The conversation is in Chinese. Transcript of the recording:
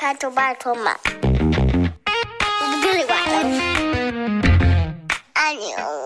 拜托嘛，我不跟你玩了，爱你哦。